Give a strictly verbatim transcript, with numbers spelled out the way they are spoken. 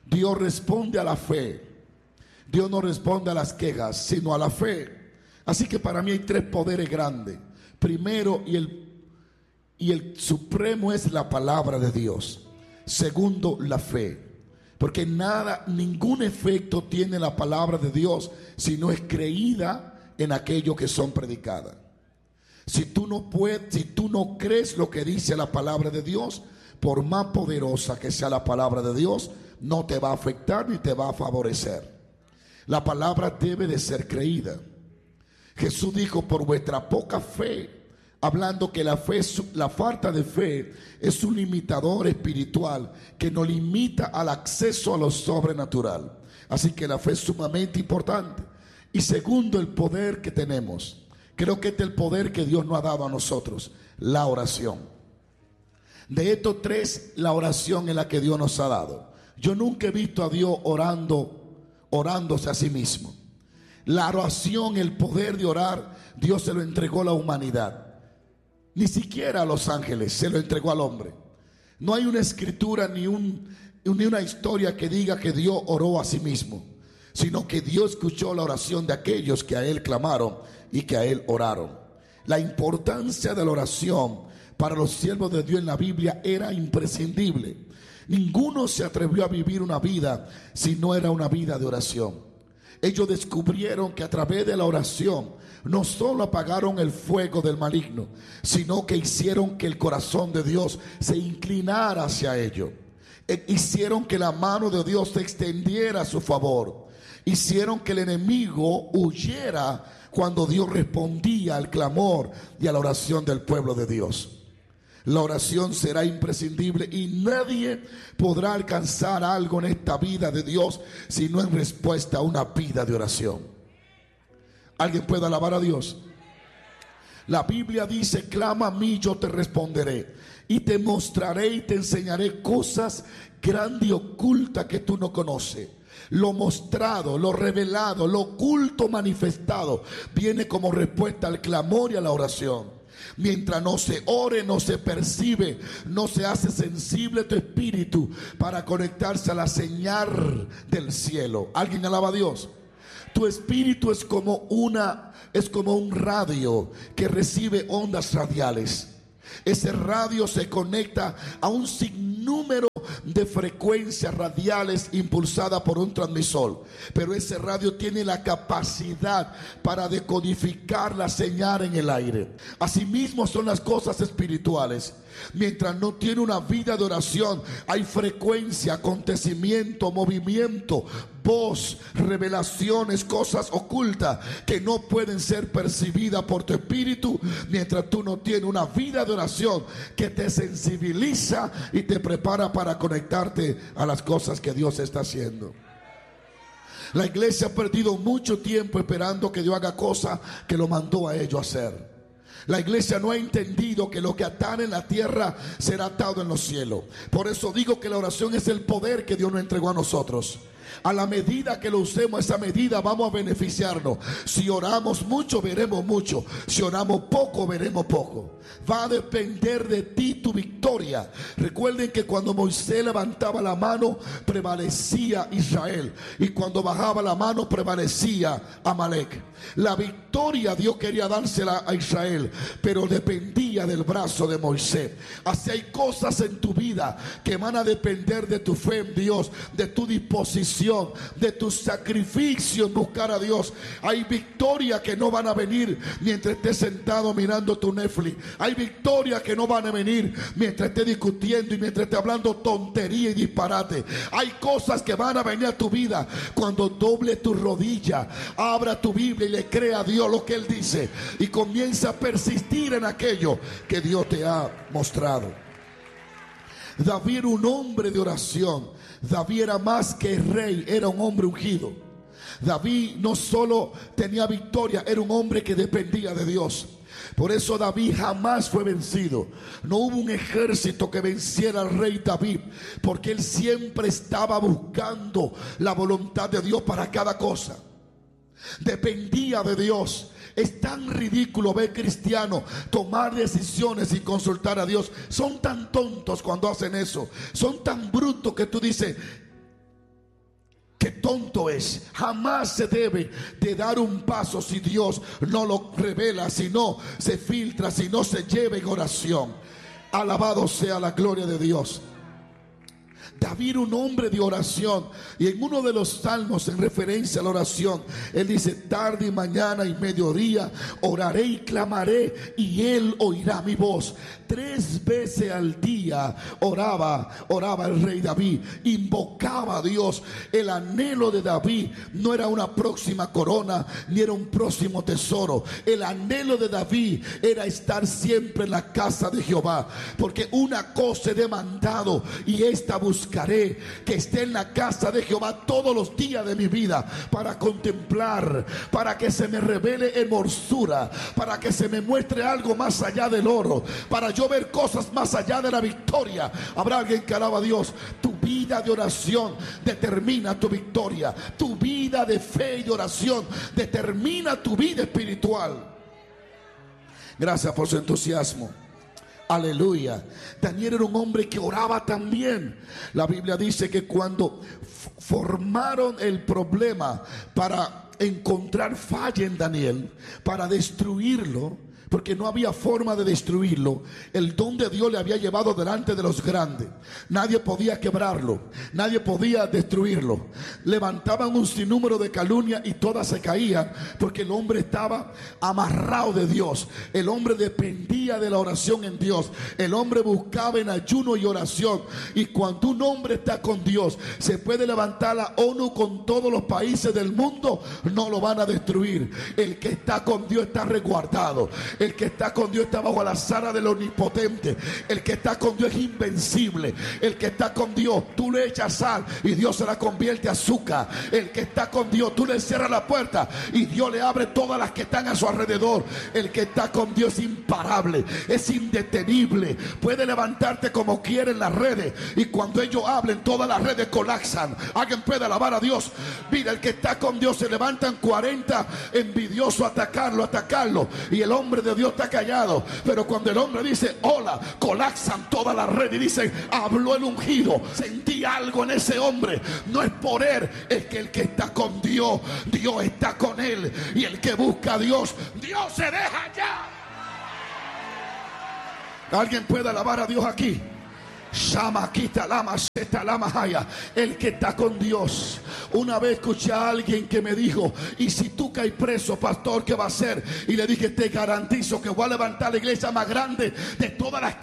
Dios responde a la fe. Dios no responde a las quejas, sino a la fe. Así que para mí hay tres poderes grandes. Primero, y el, y el supremo, es la palabra de Dios. Segundo, la fe. Porque nada, ningún efecto tiene la palabra de Dios si no es creída en aquello que son predicadas. Si tú no puedes, si tú no crees lo que dice la palabra de Dios, por más poderosa que sea la palabra de Dios, no te va a afectar ni te va a favorecer. La palabra debe de ser creída. Jesús dijo: por vuestra poca fe, hablando que la fe, la falta de fe es un limitador espiritual que nos limita al acceso a lo sobrenatural. Así que la fe es sumamente importante. Y segundo, el poder que tenemos. Creo que este es el poder que Dios nos ha dado a nosotros: la oración. De estos tres, la oración es la que Dios nos ha dado. Yo nunca he visto a Dios orando, orándose a sí mismo. La oración, el poder de orar, Dios se lo entregó a la humanidad. Ni siquiera a los ángeles, se lo entregó al hombre. No hay una escritura ni, un, ni una historia que diga que Dios oró a sí mismo, sino que Dios escuchó la oración de aquellos que a Él clamaron y que a Él oraron. La importancia de la oración para los siervos de Dios en la Biblia era imprescindible. Ninguno se atrevió a vivir una vida si no era una vida de oración. Ellos descubrieron que a través de la oración no solo apagaron el fuego del maligno, sino que hicieron que el corazón de Dios se inclinara hacia ellos. E hicieron que la mano de Dios se extendiera a su favor. Hicieron que el enemigo huyera cuando Dios respondía al clamor y a la oración del pueblo de Dios. La oración será imprescindible y nadie podrá alcanzar algo en esta vida de Dios si no en respuesta a una vida de oración. ¿Alguien puede alabar a Dios? La Biblia dice: clama a mí, yo te responderé y te mostraré y te enseñaré cosas grandes y ocultas que tú no conoces. Lo mostrado, lo revelado, lo oculto manifestado viene como respuesta al clamor y a la oración. Mientras no se ore, no se percibe, no se hace sensible tu espíritu para conectarse a la señal del cielo. ¿Alguien alaba a Dios? Tu espíritu es como una, es como un radio que recibe ondas radiales. Ese radio se conecta a un sinnúmero de frecuencias radiales impulsadas por un transmisor, pero ese radio tiene la capacidad para decodificar la señal en el aire. Asimismo son las cosas espirituales. Mientras no tiene una vida de oración, hay frecuencia, acontecimiento, movimiento, voz, revelaciones, cosas ocultas que no pueden ser percibidas por tu espíritu mientras tú no tienes una vida de oración que te sensibiliza y te prepara para conectarte a las cosas que Dios está haciendo. La iglesia ha perdido mucho tiempo esperando que Dios haga cosas que lo mandó a ellos hacer. La iglesia no ha entendido que lo que atar en la tierra será atado en los cielos. Por eso digo que la oración es el poder que Dios nos entregó a nosotros. A la medida que lo usemos, esa medida vamos a beneficiarnos. Si oramos mucho, veremos mucho. Si oramos poco, veremos poco. Va a depender de ti tu victoria. Recuerden que cuando Moisés levantaba la mano, prevalecía Israel. Y cuando bajaba la mano, prevalecía Amalek. La victoria Dios quería dársela a Israel, pero dependía del brazo de Moisés. Así hay cosas en tu vida que van a depender de tu fe en Dios, de tu disposición, de tu sacrificio en buscar a Dios. Hay victorias que no van a venir mientras estés sentado mirando tu Netflix. Hay victorias que no van a venir mientras estés discutiendo y mientras estés hablando tontería y disparate. Hay cosas que van a venir a tu vida cuando doble tu rodilla, abra tu Biblia y le crea a Dios lo que Él dice y comienza a persistir en aquello que Dios te ha mostrado. David era un hombre de oración. David era más que rey, era un hombre ungido. David no solo tenía victoria, era un hombre que dependía de Dios. Por eso David jamás fue vencido. No hubo un ejército que venciera al rey David, porque él siempre estaba buscando la voluntad de Dios para cada cosa. Dependía de Dios. Es tan ridículo ver cristianos tomar decisiones sin consultar a Dios. Son tan tontos cuando hacen eso. Son tan brutos que tú dices, qué tonto es. Jamás se debe de dar un paso si Dios no lo revela, si no se filtra, si no se lleva en oración. Alabado sea la gloria de Dios. David, un hombre de oración, y en uno de los salmos en referencia a la oración, él dice: tarde y mañana y mediodía oraré y clamaré, y él oirá mi voz. Tres veces al día oraba, oraba el rey David, invocaba a Dios. El anhelo de David no era una próxima corona, ni era un próximo tesoro. El anhelo de David era estar siempre en la casa de Jehová, porque una cosa he demandado, y esta buscaré, que esté en la casa de Jehová todos los días de mi vida, para contemplar, para que se me revele hermosura, para que se me muestre algo más allá del oro, para yo ver cosas más allá de la victoria. Habrá alguien que alaba a Dios. Tu vida de oración determina tu victoria. Tu vida de fe y de oración determina tu vida espiritual. Gracias por su entusiasmo. Aleluya. Daniel era un hombre que oraba también. La Biblia dice que cuando formaron el problema para encontrar falla en Daniel, para destruirlo, porque no había forma de destruirlo, el don de Dios le había llevado delante de los grandes. Nadie podía quebrarlo, nadie podía destruirlo. Levantaban un sinnúmero de calumnias y todas se caían, porque el hombre estaba amarrado de Dios. El hombre dependía de la oración en Dios. El hombre buscaba en ayuno y oración. Y cuando un hombre está con Dios, se puede levantar la ONU con todos los países del mundo, no lo van a destruir. El que está con Dios está resguardado. El que está con Dios está bajo la sala del omnipotente. El que está con Dios es invencible. El que está con Dios, tú le echas sal y Dios se la convierte a azúcar. El que está con Dios, tú le cierras la puerta y Dios le abre todas las que están a su alrededor. El que está con Dios es imparable, es indetenible. Puede levantarte como quiere en las redes, y cuando ellos hablen todas las redes colapsan. Alguien puede alabar a Dios. Mira, el que está con Dios, se levantan cuarenta envidiosos a atacarlo, a atacarlo, y el hombre de Dios está callado. Pero cuando el hombre dice hola, colapsan toda la red y dicen: habló el ungido. Sentí algo en ese hombre. No es por él, es que el que está con Dios, Dios está con él. Y el que busca a Dios, Dios se deja ya. ¿Alguien puede alabar a Dios aquí? Shama, quita, lama, seta, lama, haya. El que está con Dios. Una vez escuché a alguien que me dijo: y si tú caes preso, pastor, ¿qué va a hacer? Y le dije: te garantizo que voy a levantar la iglesia más grande de todas las